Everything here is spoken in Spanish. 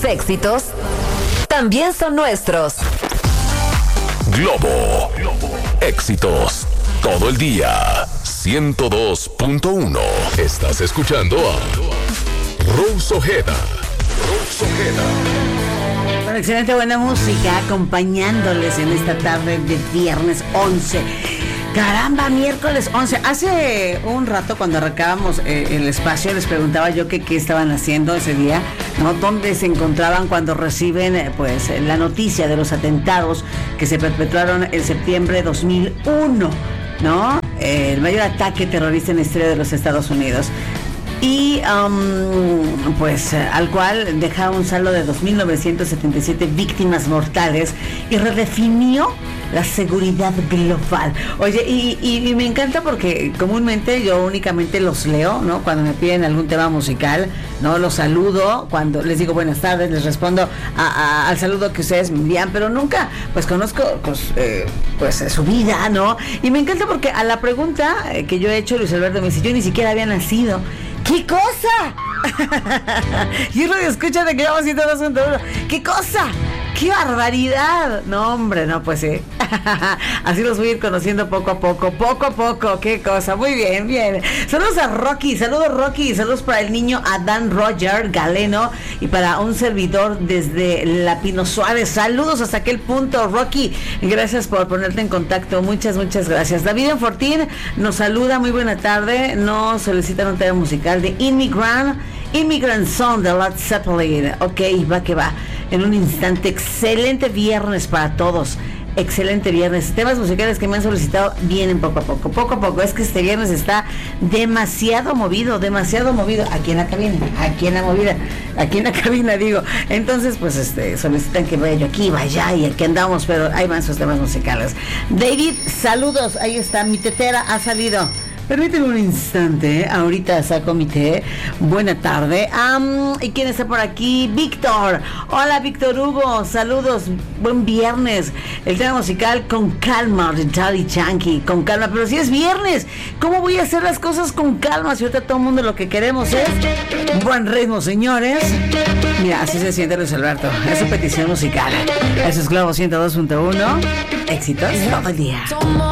éxitos también son nuestros. Globo. Éxitos todo el día. 102.1. Estás escuchando a Rose Ojeda. Con excelente buena música acompañándoles en esta tarde de viernes 11. Caramba, miércoles 11. Hace un rato cuando arrancábamos el espacio les preguntaba yo qué estaban haciendo ese día, ¿no? ¿Dónde se encontraban cuando reciben pues la noticia de los atentados que se perpetraron en septiembre de 2001, ¿no? El mayor ataque terrorista en la historia de los Estados Unidos. Y pues al cual deja un saldo de 2.977 víctimas mortales y redefinió la seguridad global. Oye, y me encanta porque comúnmente yo únicamente los leo, ¿no? Cuando me piden algún tema musical, ¿no? Los saludo, cuando les digo buenas tardes, les respondo al saludo que ustedes me envían, pero nunca pues conozco pues su vida, ¿no? Y me encanta porque a la pregunta que yo he hecho, Luis Alberto me dice, yo ni siquiera había nacido. ¿Qué cosa? Y uno escucha de que vamos 102.1. ¿Qué cosa? ¡Qué barbaridad! No, hombre, no, pues sí. Así los voy a ir conociendo poco a poco. ¡Qué cosa! Muy bien. Saludos a Rocky, saludos para el niño Adán Roger Galeno y para un servidor desde La Pino Suárez. Saludos hasta aquel punto, Rocky. Gracias por ponerte en contacto. Muchas gracias. David Fortín nos saluda, muy buena tarde. Nos solicita un tema musical de Immigrant Song de Led Zeppelin. Ok, va que va. En un instante, excelente viernes para todos. Excelente viernes. Temas musicales que me han solicitado vienen poco a poco. Es que este viernes está demasiado movido. Aquí en la cabina digo. Entonces, pues solicitan que vaya yo aquí, vaya y aquí andamos, pero ahí van sus temas musicales. David, saludos. Ahí está, mi tetera ha salido. Permíteme un instante, ahorita saco mi té. Buena tarde. ¿Y quién está por aquí? Víctor. Hola, Víctor Hugo. Saludos. Buen viernes. El tema musical con calma de Daddy Yankee. Con calma. Pero si es viernes, ¿cómo voy a hacer las cosas con calma? Si ahorita todo el mundo lo que queremos es un buen ritmo, señores. Mira, así se siente Luis Alberto. Es su petición musical. Eso es Globo 102.1. Éxitos todo el día.